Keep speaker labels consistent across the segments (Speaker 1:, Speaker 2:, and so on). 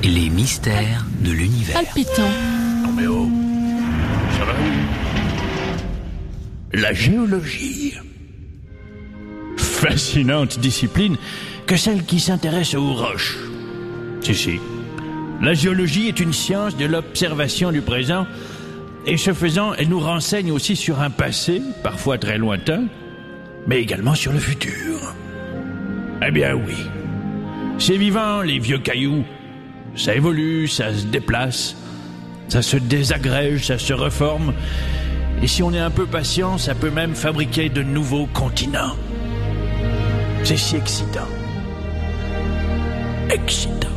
Speaker 1: Les mystères de l'univers.
Speaker 2: Palpitant.
Speaker 3: Non mais oh, ça va? La géologie. Fascinante discipline que celle qui s'intéresse aux roches. Si. La géologie est une science de l'observation du présent, et ce faisant, elle nous renseigne aussi sur un passé, parfois très lointain, mais également sur le futur. Eh bien oui, c'est vivant, les vieux cailloux. Ça évolue, ça se déplace, ça se désagrège, ça se reforme, et si on est un peu patient, ça peut même fabriquer de nouveaux continents. C'est si excitant. Excitant.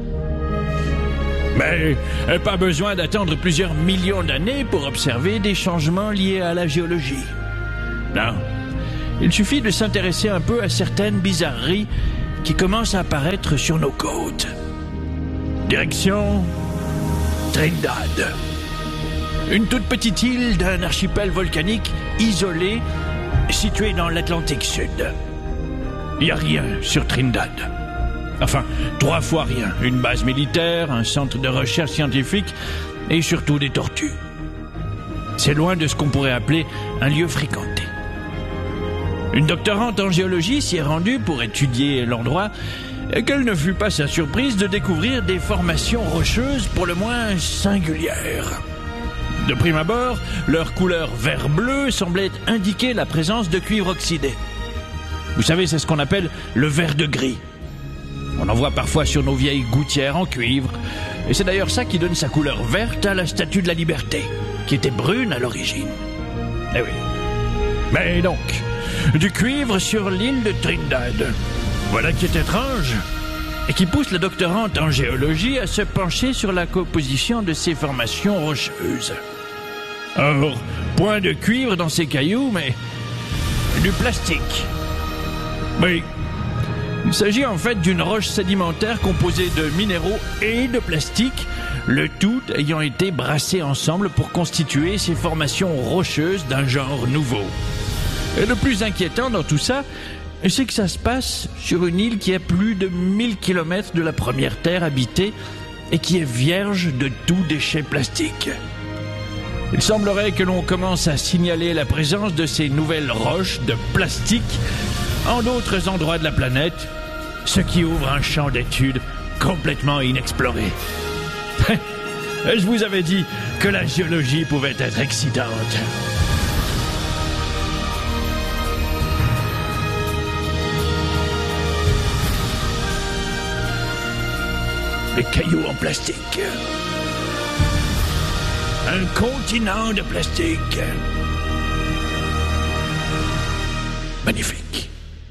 Speaker 3: Mais pas besoin d'attendre plusieurs millions d'années pour observer des changements liés à la géologie. Non. Il suffit de s'intéresser un peu à certaines bizarreries qui commencent à apparaître sur nos côtes. Direction Trinidad. Une toute petite île d'un archipel volcanique isolé situé dans l'Atlantique Sud. Il n'y a rien sur Trinidad. Enfin, 3 fois rien. Une base militaire, un centre de recherche scientifique et surtout des tortues. C'est loin de ce qu'on pourrait appeler un lieu fréquenté. Une doctorante en géologie s'y est rendue pour étudier l'endroit et quelle ne fut pas sa surprise de découvrir des formations rocheuses pour le moins singulières. De prime abord, leur couleur vert-bleu semblait indiquer la présence de cuivre oxydé. Vous savez, c'est ce qu'on appelle le verre de gris. On en voit parfois sur nos vieilles gouttières en cuivre. Et c'est d'ailleurs ça qui donne sa couleur verte à la Statue de la Liberté, qui était brune à l'origine. Eh oui. Mais donc, du cuivre sur l'île de Trinidad. Voilà qui est étrange. Et qui pousse la doctorante en géologie à se pencher sur la composition de ces formations rocheuses. Or, point de cuivre dans ces cailloux, mais du plastique. Oui. Il s'agit en fait d'une roche sédimentaire composée de minéraux et de plastique, le tout ayant été brassé ensemble pour constituer ces formations rocheuses d'un genre nouveau. Et le plus inquiétant dans tout ça, c'est que ça se passe sur une île qui est plus de 1000 km de la première terre habitée et qui est vierge de tout déchet plastique. Il semblerait que l'on commence à signaler la présence de ces nouvelles roches de plastique en d'autres endroits de la planète, ce qui ouvre un champ d'études complètement inexploré. Je vous avais dit que la géologie pouvait être excitante. Les cailloux en plastique. Un continent de plastique. Magnifique.